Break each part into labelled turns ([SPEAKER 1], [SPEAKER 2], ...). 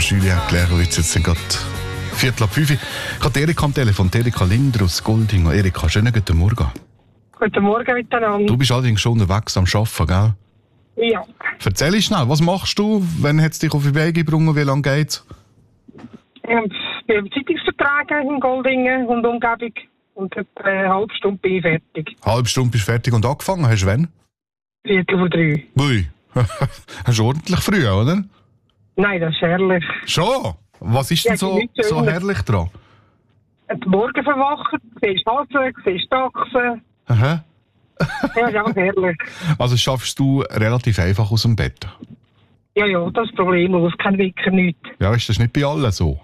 [SPEAKER 1] Julia Klerowitz, jetzt sind gerade 4:45. Ich habe Erika am Telefon, Erika Linder aus Golding. Erika, schönen guten Morgen.
[SPEAKER 2] Guten Morgen miteinander.
[SPEAKER 1] Du bist allerdings schon unterwegs am Arbeiten, gell?
[SPEAKER 2] Ja.
[SPEAKER 1] Erzähl schnell, was machst du? Wann hat es dich auf die Wege gebracht? Wie lange geht's?
[SPEAKER 2] Ich bin im Zeitungsvertrag in Goldingen und Umgebung. Und etwa eine halbe Stunde bin ich fertig.
[SPEAKER 1] Halbe Stunde bist du fertig und angefangen. Hast du wann?
[SPEAKER 2] 2:45.
[SPEAKER 1] Ui, hast du ordentlich früh, oder?
[SPEAKER 2] Nein, das ist herrlich.
[SPEAKER 1] Schon? Was ist denn so herrlich dran?
[SPEAKER 2] Die Morgen verwachen, siehst Hasen, siehst Dachsen.
[SPEAKER 1] Aha.
[SPEAKER 2] Ja, ist auch herrlich.
[SPEAKER 1] Also schaffst du relativ einfach aus dem Bett?
[SPEAKER 2] Ja, das ist problemlos, kein Wecker, nichts.
[SPEAKER 1] Ja, ist das nicht bei allen so?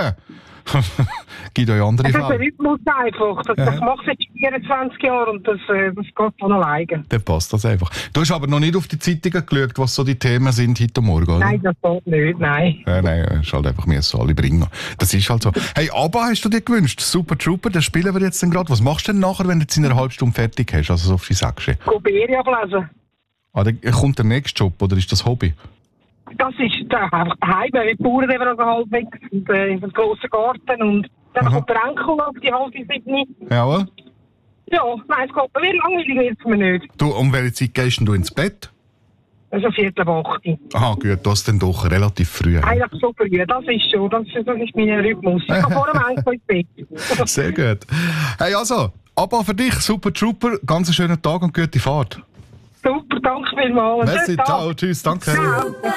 [SPEAKER 1] Gibt euch andere
[SPEAKER 2] Es ist ein
[SPEAKER 1] Fälle.
[SPEAKER 2] Rhythmus einfach. Das mache ich seit 24 Jahren und das geht von alleine.
[SPEAKER 1] Dann passt das einfach. Du hast aber noch nicht auf die Zeitungen geschaut, was so die Themen sind heute Morgen, oder?
[SPEAKER 2] Nein, das geht nicht, nein.
[SPEAKER 1] Nein, es ist halt einfach mir so alle bringen. Das ist halt so. Hey, ABBA hast du dir gewünscht? Super Trooper, das spielen wir jetzt dann gerade. Was machst du denn nachher, wenn du jetzt in einer halben Stunde fertig hast? Also so viel sagst du.
[SPEAKER 2] Goberia ablesen.
[SPEAKER 1] Ah, dann kommt der nächste Job, oder ist das Hobby?
[SPEAKER 2] Das ist einfach daheim, die Bauern leben also halbwegs und in einem grossen Garten und dann kommt der Enkel auf die halbe Siebni.
[SPEAKER 1] Jawohl.
[SPEAKER 2] Ja, nein, es geht mir wie langweilig wird es mir nicht.
[SPEAKER 1] Du, um welche Zeit gehst denn du ins Bett?
[SPEAKER 2] Also 7:08.
[SPEAKER 1] Aha, gut, das dann doch relativ früh.
[SPEAKER 2] Eigentlich so früh, das ist schon, das ist mein Rhythmus. Ich gehe vor dem Enkel ins Bett.
[SPEAKER 1] Sehr gut. Hey, also, ABBA für dich, Super Trooper, ganz einen schönen Tag und gute Fahrt.
[SPEAKER 2] Super, danke vielmals.
[SPEAKER 1] Merci, ciao, tschüss, danke.
[SPEAKER 2] Ciao.